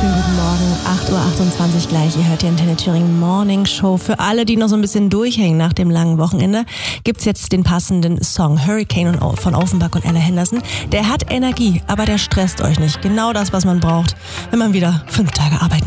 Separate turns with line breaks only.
wunderschönen guten Morgen. 8.28 Uhr gleich. Ihr hört die Antenne Thüringen Morning Show. Für alle, die noch so ein bisschen durchhängen nach dem langen Wochenende, gibt's jetzt den passenden Song Hurricane von Offenbach und Ella Henderson. Der hat Energie, aber der stresst euch nicht. Genau das, was man braucht, wenn man wieder 5 Tage arbeiten muss.